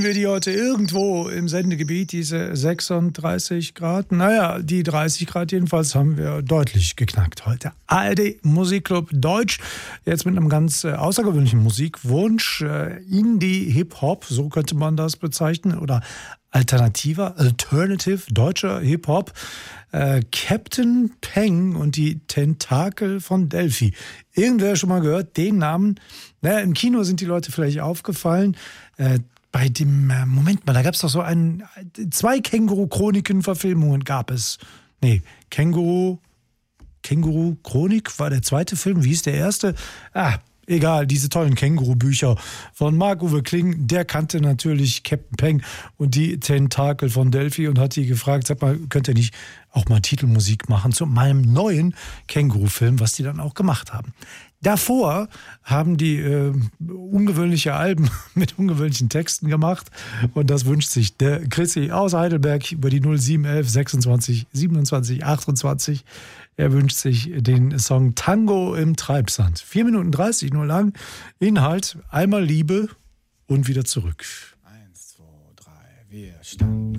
Wir die heute irgendwo im Sendegebiet, diese 36 Grad, naja, die 30 Grad jedenfalls haben wir deutlich geknackt heute. ARD Musikclub Deutsch, jetzt mit einem ganz außergewöhnlichen Musikwunsch, Indie-Hip-Hop, so könnte man das bezeichnen, oder Alternative, deutscher Hip-Hop, Captain Peng und die Tentakel von Delphi. Irgendwer schon mal gehört, den Namen? Naja, im Kino sind die Leute vielleicht aufgefallen, bei dem, Moment mal, da gab es doch so zwei Känguru-Chroniken-Verfilmungen gab es. Nee, Känguru-Chronik war der zweite Film, wie hieß der erste? Egal, diese tollen Känguru-Bücher von Marc-Uwe Kling, der kannte natürlich Captain Peng und die Tentakel von Delphi und hat die gefragt, sag mal, könnt ihr nicht auch mal Titelmusik machen zu meinem neuen Känguru-Film, was die dann auch gemacht haben. Davor haben die ungewöhnliche Alben mit ungewöhnlichen Texten gemacht und das wünscht sich der Chrissy aus Heidelberg über die 0711 26 27 28. Er wünscht sich den Song Tango im Treibsand. 4 Minuten 30 nur lang. Inhalt: einmal Liebe und wieder zurück. 1, 2, 3, wir standen